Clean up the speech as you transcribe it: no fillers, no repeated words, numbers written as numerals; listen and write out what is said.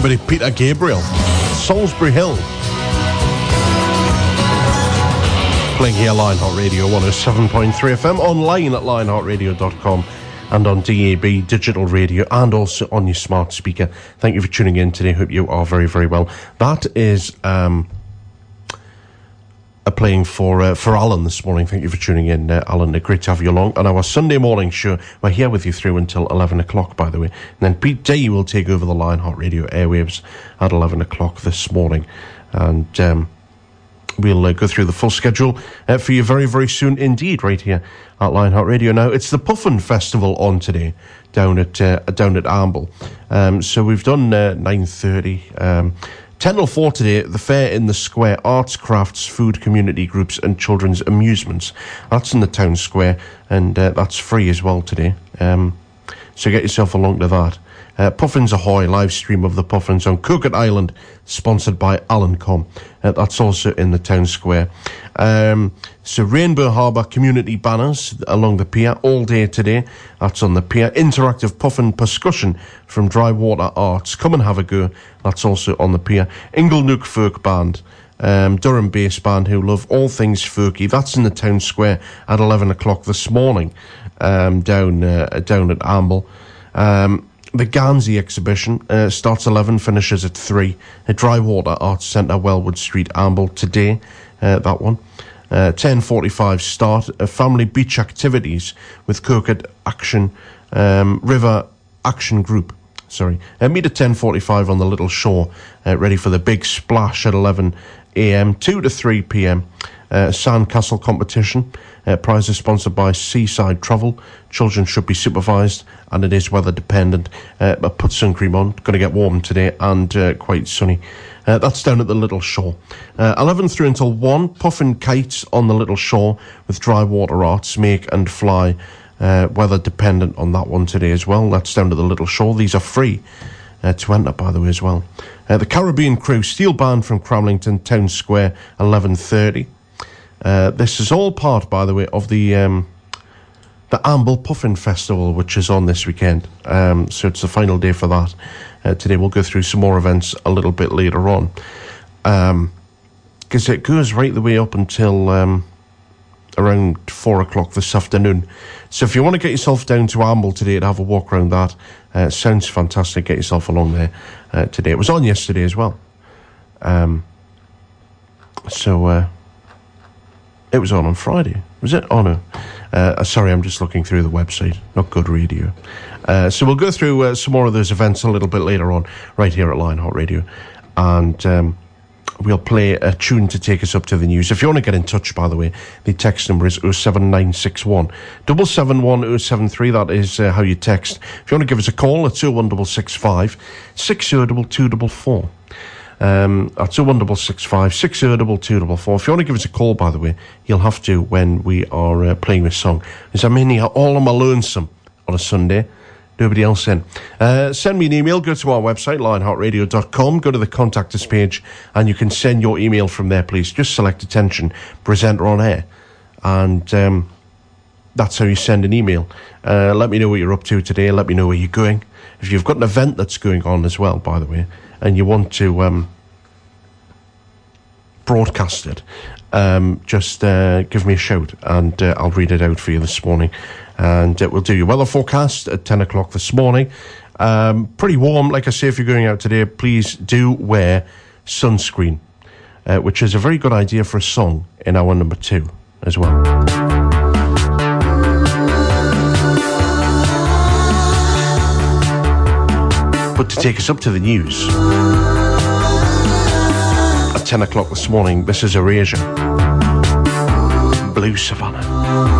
bit of Peter Gabriel, Salisbury Hill. Playing here, Lionheart Radio 107.3 FM, online at lionheartradio.com and on DAB, digital radio, and also on your smart speaker. Thank you for tuning in today. Hope you are very, very well. That is playing for Alan this morning. Thank you for tuning in, Alan. Great to have you along. And our Sunday morning show, we're here with you through until 11 o'clock, by the way. And then Pete Day will take over the Lionheart Radio airwaves at 11 o'clock this morning. And we'll go through the full schedule for you very, very soon indeed, right here at Lionheart Radio. Now, it's the Puffin Festival on today down at Amble. So we've done 9:30. 10 till 4 today, the fair in the square, arts, crafts, food, community groups and children's amusements. That's in the town square, and that's free as well today. So get yourself along to that. Puffins Ahoy, live stream of the Puffins on Cookett Island, sponsored by Alancom. That's also in the town square. So Rainbow Harbour community banners along the pier all day today. That's on the pier. Interactive Puffin percussion from Drywater Arts. Come and have a go. That's also on the pier. Inglenook Folk Band, Durham bass band who love all things folky. That's in the town square at 11 o'clock this morning, down at Amble. The Gansey exhibition starts 11, finishes at 3 at Drywater Arts Centre, Wellwood Street, Amble today. That one. 10:45 start. Family beach activities with Cookett Action River Action Group. Meet at 10:45 on the Little Shore, ready for the big splash at 11 a.m. 2 to 3 p.m. Sandcastle competition. Prizes sponsored by Seaside Travel. Children should be supervised, and it is weather dependent. But put sun cream on. Going to get warm today and quite sunny. That's down at the Little Shore. 11 through until 1. Puffin kites on the Little Shore with Drywater Arts. Make and fly. Weather dependent on that one today as well. That's down to the Little Shore. These are free to enter, by the way, as well. The Caribbean Crew Steel Band from Cramlington Town Square, 11:30. This is all part, by the way, of the Amble Puffin Festival, which is on this weekend. So it's the final day for that. Today we'll go through some more events a little bit later on. Because it goes right the way up until around 4 o'clock this afternoon. So if you want to get yourself down to Amble today to have a walk around that, sounds fantastic. Get yourself along there today. It was on yesterday as well. It was on Friday. Was it? Oh, no. Sorry, I'm just looking through the website. Not good radio. So we'll go through some more of those events a little bit later on, right here at Lionheart Radio. And we'll play a tune to take us up to the news. If you want to get in touch, by the way, the text number is 07961 771 073. That is how you text. If you want to give us a call, it's 01665 602244. That's 01665 602244. If you want to give us a call, by the way, you'll have to when we are playing this song, because I'm in here all on my lonesome on a Sunday. Nobody else in. Send me an email. Go to our website, lionheartradio.com. Go to the contact us page, and you can send your email from there, please. Just select attention, presenter on air, and that's how you send an email. Let me know what you're up to today. Let me know where you're going. If you've got an event that's going on as well, by the way, and you want to broadcast it, just give me a shout, and I'll read it out for you this morning. And we'll do your weather forecast at 10 o'clock this morning. Pretty warm. Like I say, if you're going out today, please do wear sunscreen, which is a very good idea for a song in hour number 2 as well. But to take us up to the news at 10 o'clock this morning, this is Erasure, Blue Savannah.